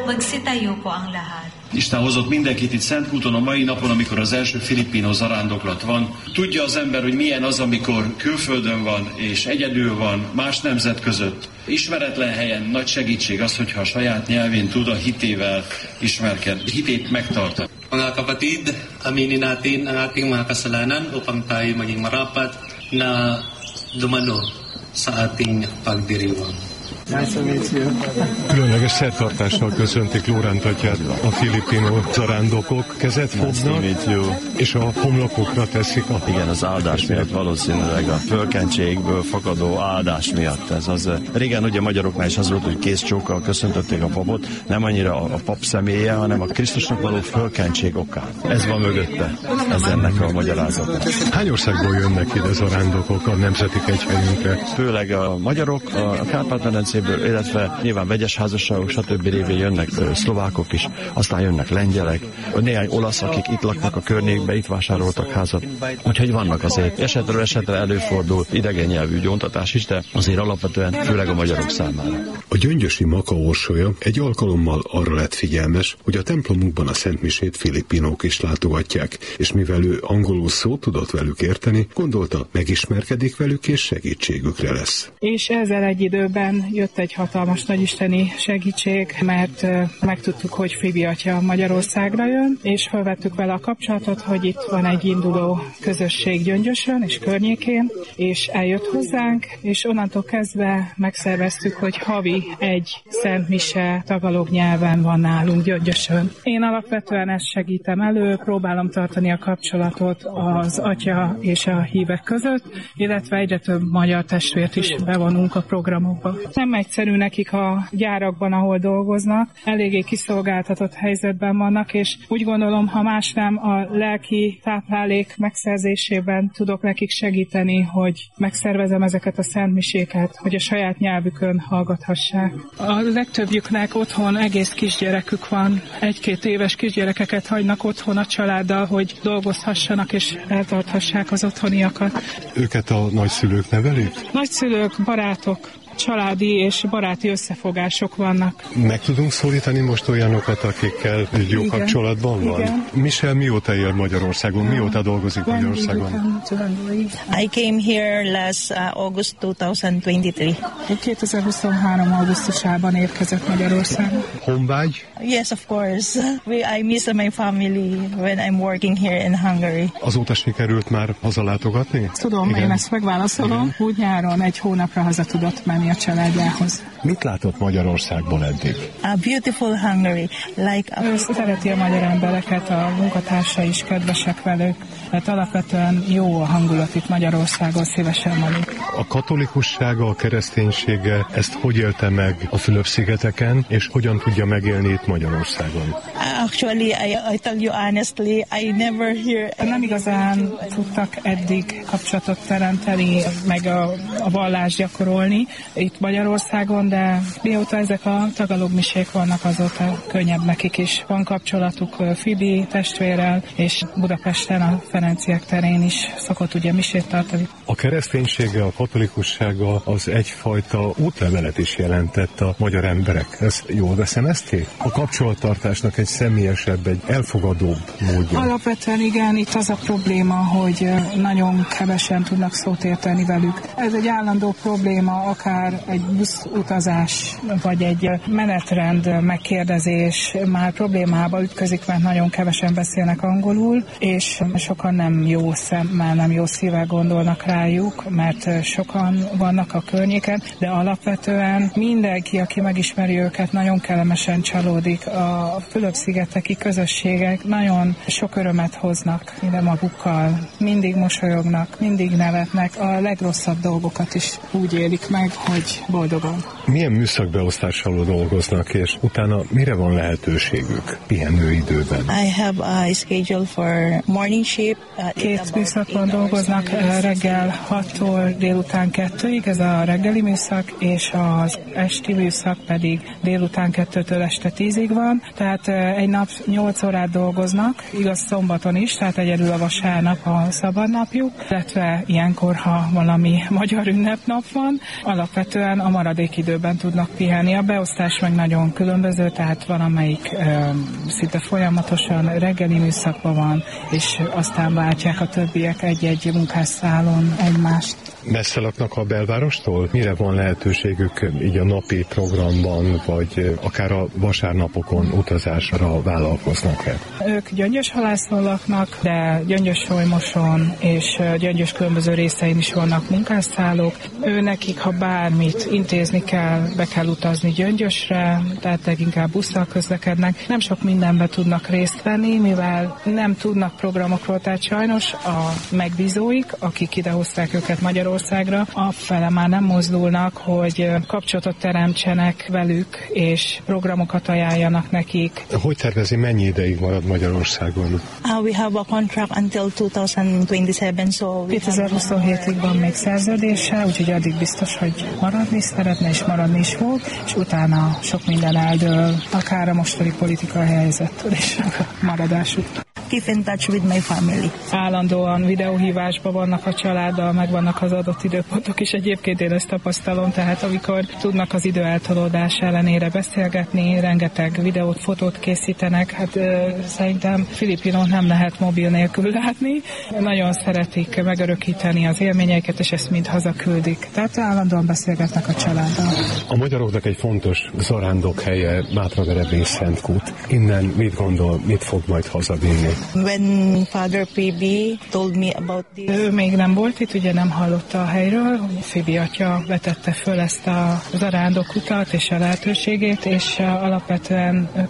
magsitayo po ang lahat. Isten hozott mindenkit itt Szentkúton a mai napon, amikor az első filipino zarándoklat van. Tudja az ember, hogy milyen az, amikor külföldön van és egyedül van, más nemzet között. Ismeretlen helyen nagy segítség az, hogyha a saját nyelvén tud a hitével ismerkedni, hitét megtartani. Mga kapatid, aminin natin ang ating mga kasalanan upang tayo maging marapat na dumalo sa ating pagdiriwang. Különleges szertartással köszöntik Lóránt atyát a filipino zarándokok, kezet fognak, és a homlokokra teszik a... Igen, az áldás miatt valószínűleg a fölkentségből fakadó áldás miatt. Ez az, régen ugye magyaroknál is az volt, hogy kézcsókkal köszöntötték a papot, nem annyira a pap személye, hanem a Krisztusnak való fölkentség okán. Ez van mögötte, ez ennek a magyarázata. Hány országból jönnek ide zarándokok a nemzeti kegyhelyünkre? Főleg a magyarok, a Kárpát-medencéből, illetve nyilván vegyes házasságok, stb. Révén jönnek szlovákok is, aztán jönnek lengyelek, néhány olasz, akik itt laknak a környékben, itt vásároltak házat. Úgyhogy vannak azért, esetről esetre előfordul idegen nyelvű gyóntatás is, de azért alapvetően főleg a magyarok számára. A gyöngyösi Maka orsolya egy alkalommal arra lett figyelmes, hogy a templomukban a szentmisét filipinók is látogatják, és mivel ő angolul szót tudott velük érteni, gondolta, megismerkedik velük és segítségükre lesz. És ezzel egy időben jött egy hatalmas nagyisteni segítség, mert megtudtuk, hogy Fibi atya Magyarországra jön, és felvettük vele a kapcsolatot, hogy itt van egy induló közösség Gyöngyösön és környékén, és eljött hozzánk, és onnantól kezdve megszerveztük, hogy havi egy szentmise tagalog nyelven van nálunk Gyöngyösön. Én alapvetően ezt segítem elő, próbálom tartani a kapcsolatot az atya és a hívek között, illetve egyre több magyar testvért is bevonunk a programokba. Nem egyszerű nekik a gyárakban, ahol dolgoznak, eléggé kiszolgáltatott helyzetben vannak, és úgy gondolom, ha más nem, a lelki táplálék megszerzésében tudok nekik segíteni, hogy megszervezem ezeket a szentmiséket, hogy a saját nyelvükön hallgathassák. A legtöbbjüknek otthon egész kisgyerekük van, 1-2 éves kisgyerekeket hagynak otthon a családdal, hogy dolgozhassanak és eltarthassák az otthoniakat. Őket a nagyszülők nevelik? Nagyszülők, barátok, családi és baráti összefogások vannak. Meg tudunk szólítani most olyanokat, akikkel jó kapcsolatban van? Igen. Michelle mióta él Magyarországon? Mióta dolgozik Magyarországon? I came here last August 2023. 2023. augusztusában érkezett Magyarországon. Honvágy? Yes, of course. I miss my family when I'm working here in Hungary. Azóta sikerült már hazalátogatni? Tudom, igen. Én ezt megválaszolom. Igen. Úgy nyáron 1 hónapra haza tudott menni a családjához. Mit látott Magyarországban eddig? A beautiful Hungary. Ő szereti a magyar embereket, a munkatársai is kedvesek velük. Tehát alapvetően jó a hangulat itt Magyarországon, szívesen vannak. A katolikussága, a kereszténysége, ezt hogy élte meg a Fülöp-szigeteken, és hogyan tudja megélni itt Magyarországon? Actually, I tell you honestly, I never hear... Nem igazán tudtak eddig kapcsolatot teremteni, meg a vallást gyakorolni itt Magyarországon, de mióta ezek a tagalogmisék vannak, azóta könnyebb nekik is. Van kapcsolatuk Fibi testvérrel, és Budapesten a Ferenciek terén is szokott ugye misét tartani. A kereszténysége, a katolikussága az egyfajta útlevelet is jelentett a magyar emberek. Ez jól veszem ezt ki? A kapcsolattartásnak egy személyesebb, egy elfogadóbb módja. Alapvetően igen, itt az a probléma, hogy nagyon kevesen tudnak szót érteni velük. Ez egy állandó probléma, akár egy buszutazás, vagy egy menetrend megkérdezés már problémába ütközik, mert nagyon kevesen beszélnek angolul, és sokan nem jó szemmel, nem jó szívvel gondolnak rájuk, mert sokan vannak a környéken, de alapvetően mindenki, aki megismeri őket, nagyon kellemesen csalódik. A Fülöp-szigeteki közösségek nagyon sok örömet hoznak ide magukkal, mindig mosolyognak, mindig nevetnek, a legrosszabb dolgokat is úgy élik meg, hogy boldogan. Milyen műszakbeosztással dolgoznak, és utána mire van lehetőségük pihenőidőben? I have a schedule for morning shift. 2 műszakon dolgoznak, reggel 6-tól délután 2-ig, ez a reggeli műszak, és az esti műszak pedig délután 2-től este 10-ig van, tehát egy nap 8 órát dolgoznak, igaz szombaton is, tehát egyedül a vasárnap a szabadnapjuk, illetve ilyenkor, ha valami magyar ünnepnap van, alapvetően alapvetően a maradék időben tudnak pihenni. A beosztás meg nagyon különböző, tehát van, amelyik szinte folyamatosan reggeli műszakban van, és aztán váltják a többiek egy-egy munkásszálon egymást. Messze laknak a belvárostól? Mire van lehetőségük így a napi programban, vagy akár a vasárnapokon utazásra vállalkoznak-e? Ők Gyöngyöshalászon laknak, de Gyöngyös-Solymoson és Gyöngyös különböző részein is vannak munkásszállók. Nekik, ha bármit intézni kell, be kell utazni Gyöngyösre, tehát leginkább busszal közlekednek. Nem sok mindenben tudnak részt venni, mivel nem tudnak programokról, tehát sajnos a megbízóik, akik idehozták őket Magyarországra, afele már nem mozdulnak, hogy kapcsolatot teremtsenek velük, és programokat ajánljanak nekik. Hogy tervezi, mennyi ideig marad Magyarországon? We have a contract until 2027, so 2027-ig van még szerződése, úgyhogy addig biztos, hogy maradni szeretne, és maradni is fog, és utána sok minden eldől, akár a mostani politikai helyzettől és maradásuk. keep in touch with my family. Állandóan videóhívásban vannak a családdal, meg vannak az adott időpontok is. Egyébként én ezt tapasztalom, tehát amikor tudnak az idő eltolódás ellenére beszélgetni, rengeteg videót, fotót készítenek, hát szerintem Filipinót nem lehet mobil nélkül látni. Nagyon szeretik megörökíteni az élményeiket, és ezt mind hazaküldik. Tehát állandóan beszélgetnek a családdal. A magyaroknak egy fontos zarándok helye Mátraverebény Szentkút. Innen mit gondol, mit fog majd hazavinni? When Father PB told me about this. Ő még nem volt itt, ugye nem hallotta a helyről. Fibi atya vetette föl ezt a zarándokutat és a lehetőségét, és alapvetően